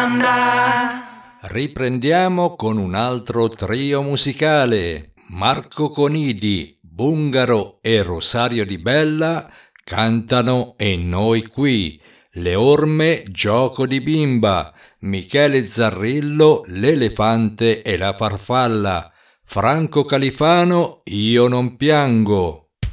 domanda. Riprendiamo con un altro trio musicale. Marco Conidi, Bungaro e Rosario Di Bella cantano E noi qui. Le Orme, Gioco di bimba. Michele Zarrillo, L'elefante e la farfalla. Franco Califano, Io non piango.